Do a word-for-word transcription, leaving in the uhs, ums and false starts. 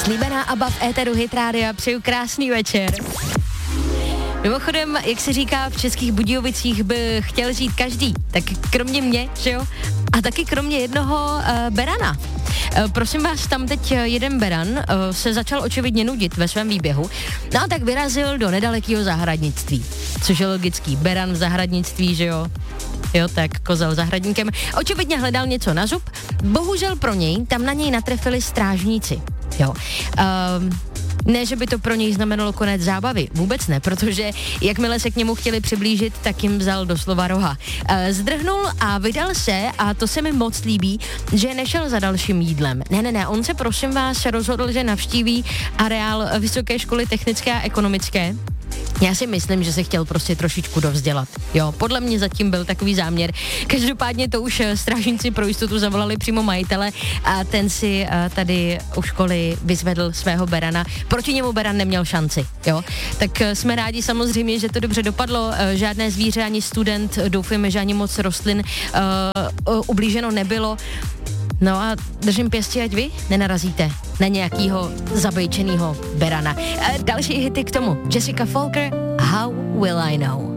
Slíbená Abba v éteru Hit Rádia, přeju krásný večer. Mimochodem, jak se říká, v Českých Budějovicích by chtěl žít každý, tak kromě mě, že jo? A taky kromě jednoho uh, berana. Uh, prosím vás, tam teď jeden beran uh, se začal očividně nudit ve svém výběhu, no a tak vyrazil do nedalekého zahradnictví, což je logický, beran v zahradnictví, že jo? Jo, tak kozel zahradníkem. Očividně hledal něco na zub, bohužel pro něj tam na něj natrefili strážníci, jo. Uh, Ne, že by to pro něj znamenalo konec zábavy, vůbec ne, protože jakmile se k němu chtěli přiblížit, tak jim vzal doslova roha. E, zdrhnul a vydal se, a to se mi moc líbí, že nešel za dalším jídlem. Ne, ne, ne, on se prosím vás rozhodl, že navštíví areál Vysoké školy technické a ekonomické. Já si myslím, že se chtěl prostě trošičku dovzdělat. Jo, podle mě zatím byl takový záměr. Každopádně to už strážníci pro jistotu zavolali přímo majitele a ten si tady u školy vyzvedl svého berana. Proti němu beran neměl šanci, jo. Tak jsme rádi samozřejmě, že to dobře dopadlo. Žádné zvíře ani student, doufujeme, že ani moc rostlin uh, ublíženo nebylo. No a držím pěstí, ať vy nenarazíte na nějakýho zabejčenýho berana. E, další hity k tomu. Jessica Folker, How Will I Know.